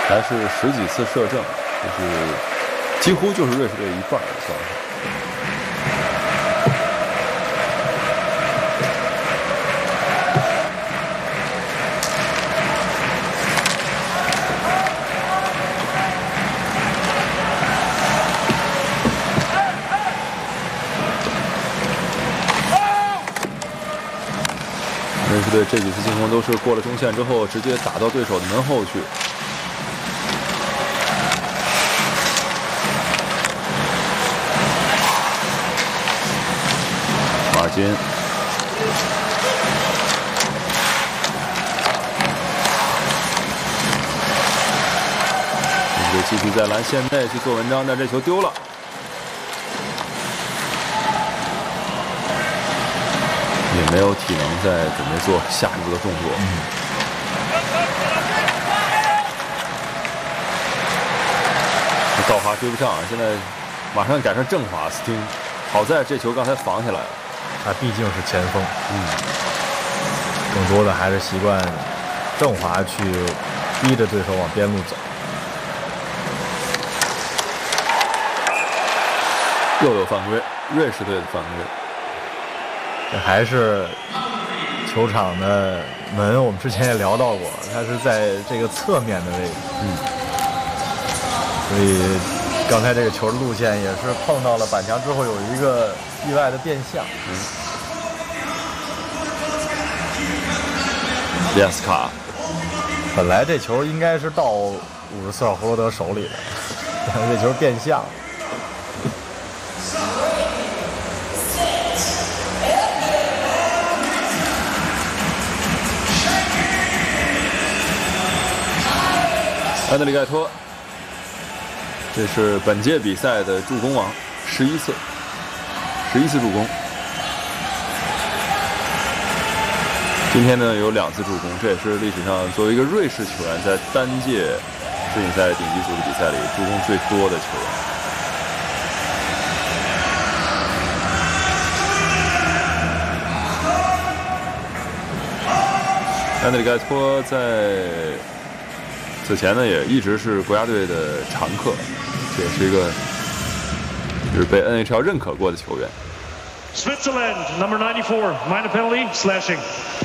还是10几次射正，就是几乎就是瑞士队一半算是。瑞士队这几次进攻都是过了中线之后，直接打到对手的门后去。马尔金，瑞士队继续在篮线内去做文章，但这球丢了。也没有体能在准备做下一步的动作。道华追不上，现在马上改成郑华斯汀。好在这球刚才防下来了。 他毕竟是前锋，更多的还是习惯郑华去逼着对手往边路走。 又有犯规，瑞士队的犯规。 这还是球场的门，我们之前也聊到过，它是在这个侧面的位置。所以刚才这个球的路线也是碰到了板墙之后有一个意外的变向。 利亚斯卡， 本来这球应该是到54号霍罗德手里的，但是这球变向。 安德里盖托，这是本届比赛的助攻王，11次助攻。今天呢有2次助攻，这也是历史上作为一个瑞士球员在单届世锦赛顶级组织比赛里助攻最多的球员。安德里盖托在此前呢，也一直是国家队的常客，这也是一个就是被 NHL 认可过的球员。 Switzerland, number 94, minor penalty, slashing.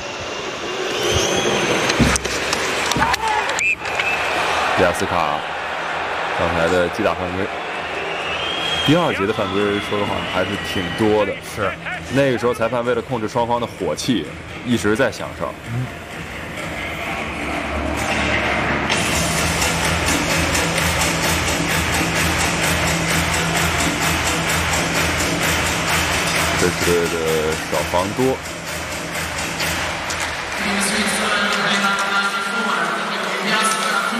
迪亚斯卡刚才的击打犯规，第2节的犯规，说实话还是挺多的。 是， 那个时候裁判为了控制双方的火气，一直在响哨。瑞士队的少防多。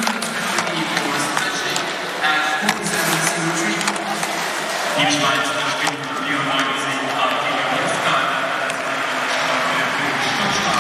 Each